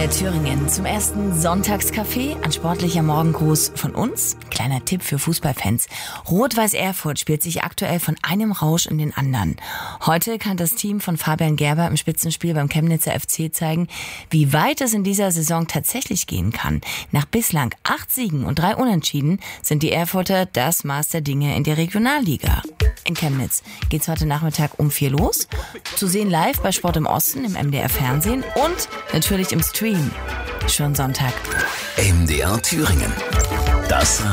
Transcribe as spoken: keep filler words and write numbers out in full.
M D R Thüringen zum ersten Sonntagskaffee. Ein sportlicher Morgengruß von uns. Kleiner Tipp für Fußballfans. Rot-Weiß Erfurt spielt sich aktuell von einem Rausch in den anderen. Heute kann das Team von Fabian Gerber im Spitzenspiel beim Chemnitzer F C zeigen, wie weit es in dieser Saison tatsächlich gehen kann. Nach bislang acht Siegen und drei Unentschieden sind die Erfurter das Maß der Dinge in der Regionalliga. In Chemnitz geht's heute Nachmittag um vier los. Zu sehen live bei Sport im Osten im M D R Fernsehen und natürlich im Stream. Schon Sonntag. M D R Thüringen. Das